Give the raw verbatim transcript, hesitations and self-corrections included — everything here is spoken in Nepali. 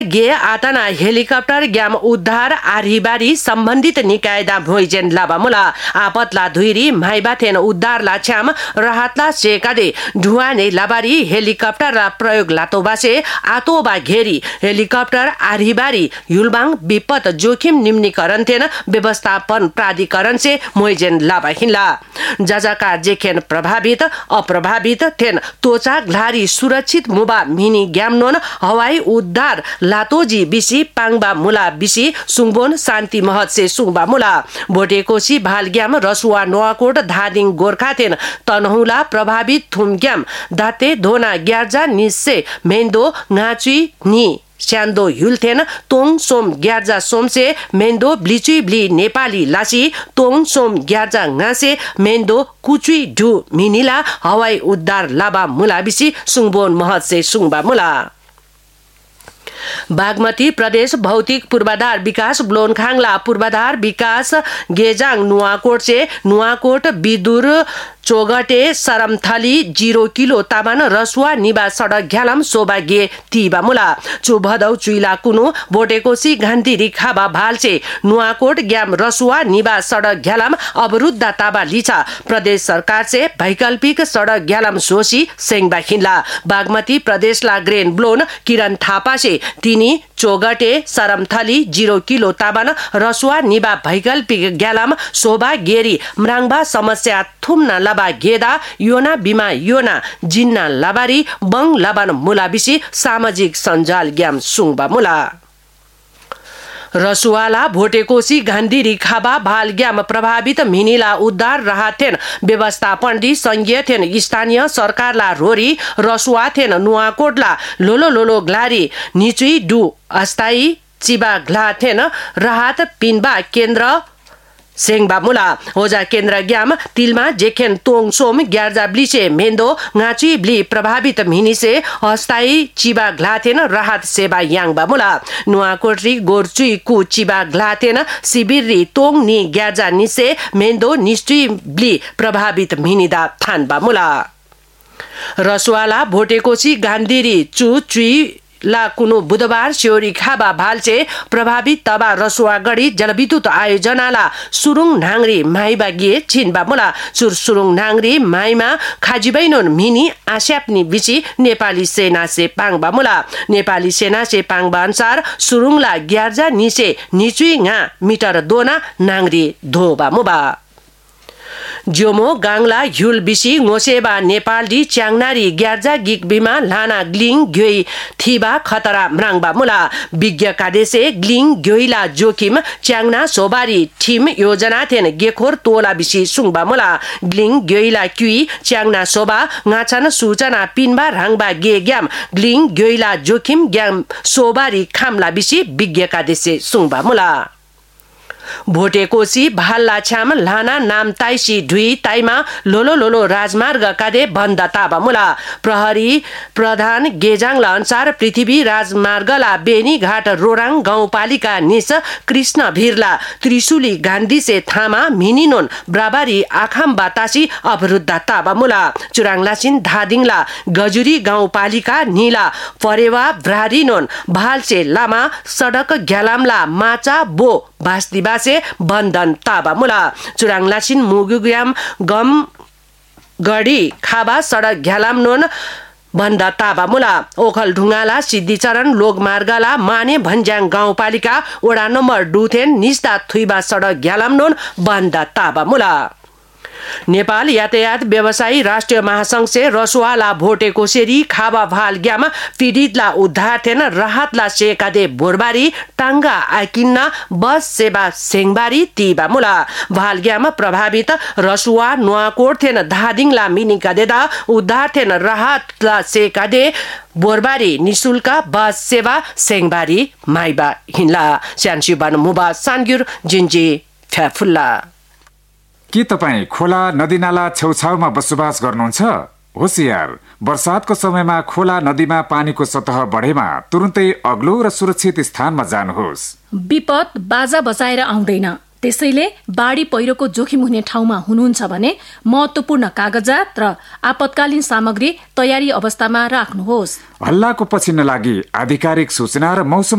गे आतना हेलिकप्टर ग्याम उद्धार आरिबारी सम्बन्धित निकायदा भोइजेन लाबामुला आपतला धुइरी माइबाथेन उद्धारला छ्याम राहतला सेकादे ढुवाने लाबारी हेलिकप्टर रा प्रयोग लातोबासे आतोबा घेरी हेलिकप्टर आरिबारी युलबाङ विपद जोखिम निम्नीकरण थेन व्यवस्थापन प्राधिकरण से मोइजेन लाबा हिला जाजाकार जेखेन प्रभावित अप्रभावित थेन तोचा घ्लारी सुरक्षित मुबा मिनी ग्यामनोन हवाई उद्धार लातोजी बिसी पाङबा मुला बिसी सुङबोन शान्ति महत से सुङबा मुला भोटेकोसी भालग्याम रसुवा नोवाकोट धादिङ गोर्खा थेन तनहुला प्रभावित थुमग्याम दाते धोना ग्यार्जा निसे मेन्दो ngaci नि स्यान्दो युलथेन तोङ सोम ग्यार्जा सोमसे मेन्दो ब्लिचुई ब्ली नेपाली लासी तोङ सोम ग्यार्जा ngaसे मेन्दो कुचुई ढु मिनिला हवाई उद्धार लाबा मुला बिसी सुङबोन महत से सुङबा मुला बागमती प्रदेश भौतिक पूर्वाधार विकास ब्लोनखाङला पूर्वाधार विकास गेजाङ नुवाकोट से नुवाकोट बिदुर चोगटे सरमथली जीरो किलो ताबान रसुवा निबा सडक घ्यालम सोबा गे तीबा मुला चुभदौ चुइला कुनु बोटेकोसी घान्ती रिखाबा भालसे नुवाकोट ग्याम रसुवा निबा सडक घ्यालम अवरुद्ध ताबा लिचा प्रदेश सरकार से वैकल्पिक सडक घ्यालम सोसी सेङबा खिन्ला बागमती प्रदेशला ग्रेन ब्लोन किरण थापा से तिनी चोगटे सरमथली जीरो किलो ताबान रसुवा निबा वैकल्पिक ग्यालम शोभा गेरी म्राङबा समस्या थुम्न लबा गेदा योना बिमा योना जिन्ना लाबारी बङ लाबान मुलाबिसी सामाजिक सञ्जाल ग्याम सुङबा मुला रसुवाला भोटेकोसी गान्धी रिखाबा भालग्याम प्रभावित मिनिला उद्धार राहतेन व्यवस्थापन दि संघीय थेन स्थानीय सरकारला रोरी रसुवा थेन नुवाकोटला लोलो लोलो ग्लारी निचुई डु अस्थायी चिबा ग्ला थेन राहत पिनबा केन्द्र सेङबा मुला होजा केन्द्र ग्याम तिलमा जेखेन तोङ सोम ग्यार्जा ब्लिसे मेन्दो ngaci ब्ली प्रभावित मिनिसे अस्थायी चिबा ग्लाथेन राहत सेवा याङबा मुला नुवाकोटरी गोरचुई कु चिबा ग्लाथेन शिविररी तोङ नि ग्यार्जा निसे मेन्दो निश्चुई ब्ली प्रभावित मिनिदा थानबा मुला रसुवाला भोटेकोसी गान्धीरी चु चुई ला कुनु बुधबार सियोरी खाबा भालसे प्रभावित तबा रसुवा गढी जलविद्युत आयोजनाला सुरुङ नाङ्री माइबा गे छिनबा मुला सुर सुरुङ नाङ्री माइमा खाजिबैनोन मिनी आस्याप्नी बिची नेपाली सेना से पाङबा मुला नेपाली सेना से पाङबा अनुसार सुरुङला ग्यार्जा निसे निचुई nga मिटर दोना नाङ्री धोबा मुबा ज्योमो गाङला ह्युल बिसी ngोसेबा नेपाली च्याङनारी ग्यार्जा गिक बिमा लाना ग्लिङ ग्योइ थिबा खतरा म्राङबा मुला विज्ञ कादेसे ग्लिङ ग्योइला जोखिम च्याङना सोबारी थिम योजना थेन गेखोर तोला बिसी सुङबा मुला ग्लिङ ग्योइला क्युइ च्याङना सोबा ngaचन सूचना पिनबा राङबा गे ग्याम ग्लिङ ग्योइला जोखिम ग्याम सोबारी खामला बिसी विज्ञ कादेसे सुङबा मुला भोटेकोसी भाल्ला छ्याम लाना नाम ताइसी ढुई ताइमा लोलो लोलो राजमार्ग कादे बन्द ताबा मुला प्रहरी प्रधान गेजाङला अनुसार पृथ्वी राजमार्गला बेनी घाट रोराङ गाउँपालिका निस कृष्ण भिरला त्रिशुली गान्धी से थामा मिनिनोन ब्राबारी आखाम बातासी अवरुद्ध ताबा मुला चुराङलासिन धादिङला गजुरी गाउँपालिका नीला परेवा भ्रारिनोन भालसे लामा सडक ग्यालामला माचा बो बास्दिबासे बन्धन ताबा मुला चुराङलासिन मुगुग्याम गम गढी खाबा सडक घ्यालाम नोन बन्द ताबा मुला ओखल ढुङ्गाला सिद्धिचरण लोकमार्गला माने भन्ज्याङ गाउँपालिका वडा नम्बर डुथेन निस्ता थुइबा सडक घ्यालाम नोन बन्द ताबा मुला नेपाल यातायात व्यवसायी राष्ट्रिय महासंघ से रसुवाला भोटेकोसेरी खाबा भाल ग्यामा पीडितला उद्धार थेन राहतला सेकादे बोरबारी टाङ्गा आकिन्ना बस सेवा सेङबारी तीबा मुला भाल ग्यामा प्रभावित रसुवा नुवाकोट थेन धादिङला मिनिका देदा उद्धार थेन राहतला सेकादे बोरबारी निशुल्क बस सेवा सेङबारी माइबा हिन्ला स्यान्सी बान मुबा सान्ग्युर जिन्जी फ्याफुल्ला। के तपाईँ खोला नदीनाला छेउछाउमा बसोबास गर्नुहुन्छ? होशियार, वर्षातको समयमा खोला नदीमा पानीको सतह बढेमा तुरुन्तै अग्लो र सुरक्षित स्थानमा जानुहोस्। विपद बाजा बजाएर आउँदैन, त्यसैले बाढी पहिरोको जोखिम हुने ठाउँमा हुनुहुन्छ भने महत्वपूर्ण कागजात र आपतकालीन सामग्री तयारी अवस्थामा राख्नुहोस्। हल्लाको पछि नलागी आधिकारिक सूचना र मौसम